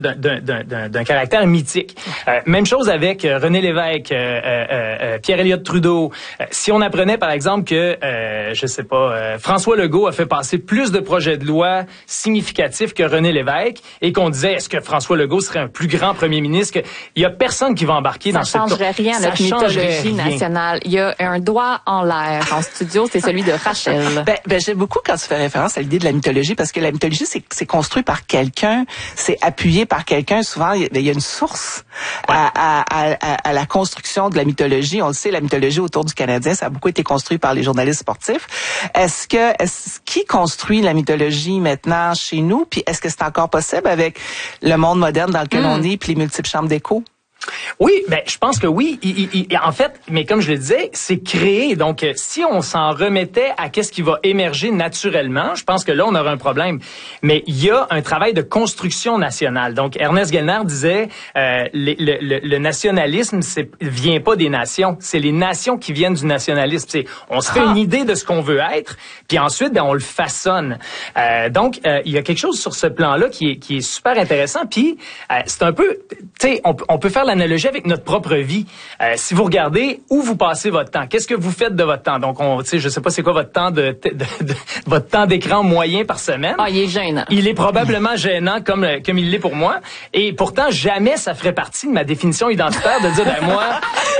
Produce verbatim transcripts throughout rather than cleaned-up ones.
d'un, d'un, d'un, d'un caractère mythique. Euh, même chose avec euh, René Lévesque, euh, euh, euh, Pierre-Éliott Trudeau. Euh, si on apprenait, par exemple, que, euh, je sais pas, euh, François Legault a fait passer plus de projets de loi significatifs que René Lévesque et qu'on disait, est-ce que François Legault serait un plus grand premier ministre? Il y a personne qui va embarquer ça dans cette... Ça changerait rien à notre mythologie nationale. Il y a un doigt en l'air en studio, c'est celui de Rachel. Ben, ben j'aime beaucoup quand tu fais référence à l'idée de la mythologie, parce que la mythologie, c'est, c'est construit par quelqu'un, c'est appuyé par quelqu'un. Souvent, il y a une source ouais. à, à, à, à la construction de la mythologie. On le sait, la mythologie autour du Canadien, ça a beaucoup été construit par les journalistes sportifs. Est-ce que, est-ce, qui construit la mythologie maintenant chez nous? Puis est-ce que c'est encore possible avec le monde moderne dans lequel mmh. on est, puis les multiples chambres d'écho? Oui, ben je pense que oui. Il, il, il, en fait, mais comme je le disais, c'est créé. Donc, si on s'en remettait à qu'est-ce qui va émerger naturellement, je pense que là, on aurait un problème. Mais il y a un travail de construction nationale. Donc, Ernest Gellner disait, euh, le, le, le nationalisme, c'est vient pas des nations, c'est les nations qui viennent du nationalisme. C'est, on se fait ah. une idée de ce qu'on veut être, puis ensuite, ben on le façonne. Euh, donc, euh, il y a quelque chose sur ce plan-là qui est, qui est super intéressant. Puis, euh, c'est un peu, tu sais, on, on peut faire l'analogie avec notre propre vie. Euh, si vous regardez où vous passez votre temps, qu'est-ce que vous faites de votre temps? Donc, on, tu sais, je sais pas c'est quoi votre temps de, de, de, de votre temps d'écran moyen par semaine. Ah, il est gênant. Il est probablement gênant comme comme il l'est pour moi. Et pourtant, jamais ça ferait partie de ma définition identitaire de dire, ben moi,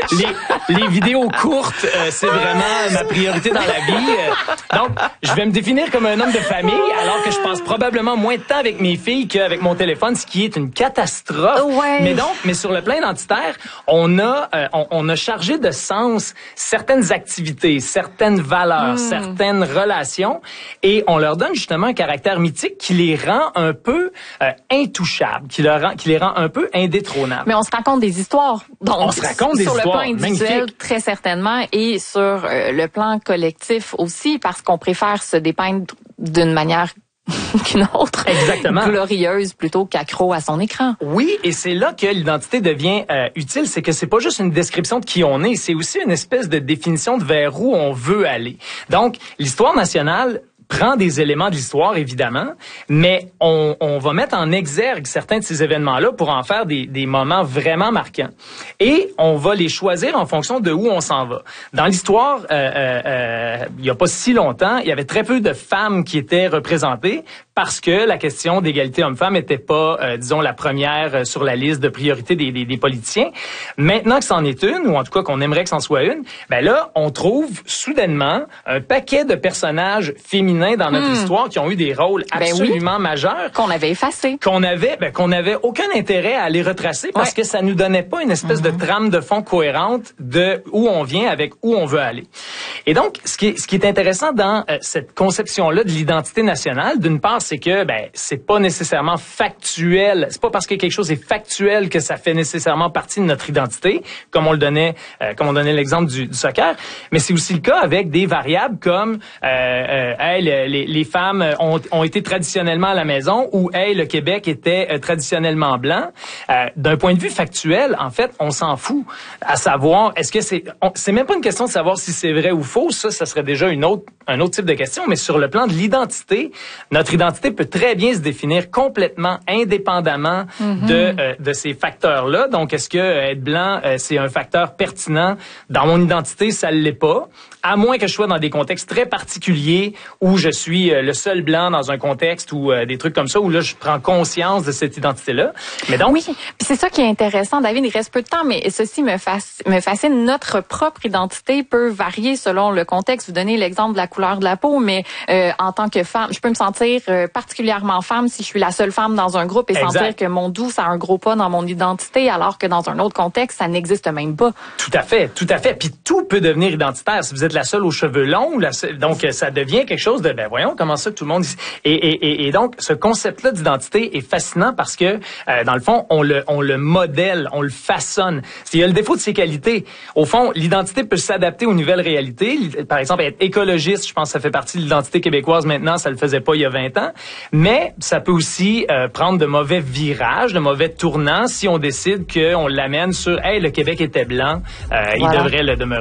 les les vidéos courtes, euh, c'est vraiment ma priorité dans la vie. Euh, donc, je vais me définir comme un homme de famille, alors que je passe probablement moins de temps avec mes filles qu'avec mon téléphone, ce qui est une catastrophe. Ouais. Mais donc, mais sur le plan identitaire, on a euh, on, on a chargé de sens certaines activités, certaines valeurs, mmh. certaines relations, et on leur donne justement un caractère mythique qui les rend un peu euh, intouchables, qui, leur rend, qui les rend un peu indétrônables. Mais on se raconte des histoires. Donc, on se raconte des sur histoires. Sur le plan individuel, magnifique. Très certainement, et sur euh, le plan collectif aussi, parce qu'on préfère se dépeindre d'une manière qu'une autre. Exactement. Glorieuse plutôt qu'accro à son écran. Oui, et c'est là que l'identité devient euh, utile, c'est que c'est pas juste une description de qui on est, c'est aussi une espèce de définition de vers où on veut aller. Donc, l'histoire nationale prend des éléments de l'histoire, évidemment, mais on, on va mettre en exergue certains de ces événements-là pour en faire des, des moments vraiment marquants. Et on va les choisir en fonction de où on s'en va. Dans l'histoire, euh, euh, euh, il y a pas si longtemps, il y avait très peu de femmes qui étaient représentées parce que la question d'égalité homme-femme n'était pas, euh, disons, la première sur la liste de priorités des, des, des politiciens. Maintenant que c'en est une, ou en tout cas qu'on aimerait que c'en soit une, ben là, on trouve soudainement un paquet de personnages féminins dans notre mmh. histoire qui ont eu des rôles absolument ben oui. majeurs. Qu'on avait effacés. Qu'on avait, ben, qu'on avait aucun intérêt à les retracer parce ouais. que ça nous donnait pas une espèce mmh. de trame de fond cohérente de où on vient avec où on veut aller. Et donc, ce qui est, ce qui est intéressant dans euh, cette conception-là de l'identité nationale, d'une part, c'est que, ben, c'est pas nécessairement factuel. C'est pas parce que quelque chose est factuel que ça fait nécessairement partie de notre identité, comme on le donnait, euh, comme on donnait l'exemple du, du soccer. Mais c'est aussi le cas avec des variables comme, euh, euh, hey, Les, les femmes ont, ont été traditionnellement à la maison ou hey, le Québec était euh, traditionnellement blanc. Euh, d'un point de vue factuel, en fait, on s'en fout. À savoir, est-ce que c'est... On, c'est même pas une question de savoir si c'est vrai ou faux. Ça, ça serait déjà une autre, un autre type de question. Mais sur le plan de l'identité, notre identité peut très bien se définir complètement indépendamment mm-hmm. de, euh, de ces facteurs-là. Donc, est-ce que euh, être blanc, euh, c'est un facteur pertinent? Dans mon identité, ça l'est pas. À moins que je sois dans des contextes très particuliers où je suis le seul blanc dans un contexte ou euh, des trucs comme ça, où là, je prends conscience de cette identité-là. Mais donc... Oui, puis c'est ça qui est intéressant, David. Il reste peu de temps, mais ceci me, fasc- me fascine. Notre propre identité peut varier selon le contexte. Vous donnez l'exemple de la couleur de la peau, mais euh, en tant que femme, je peux me sentir euh, particulièrement femme si je suis la seule femme dans un groupe et exact. Sentir que mon doux, ça a un gros pas dans mon identité, alors que dans un autre contexte, ça n'existe même pas. Tout à fait, tout à fait. Puis tout peut devenir identitaire. Si vous êtes la seule aux cheveux longs, la seule, donc ça devient quelque chose de, ben voyons, comment ça tout le monde... Et, et, et, et donc, ce concept-là d'identité est fascinant parce que, euh, dans le fond, on le, on le modèle, on le façonne. Il y a le défaut de ses qualités. Au fond, l'identité peut s'adapter aux nouvelles réalités. Par exemple, être écologiste, je pense que ça fait partie de l'identité québécoise maintenant, ça le faisait pas il y a vingt ans. Mais ça peut aussi euh, prendre de mauvais virages, de mauvais tournants si on décide qu'on l'amène sur « Hey, le Québec était blanc, euh, voilà. il devrait le demeurer ».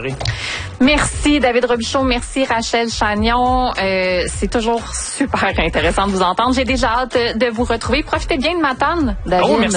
Merci David Robichaud, merci Rachel Chagnon. Euh, c'est toujours super intéressant de vous entendre. J'ai déjà hâte de vous retrouver. Profitez bien de Matane, David. Oh, merci.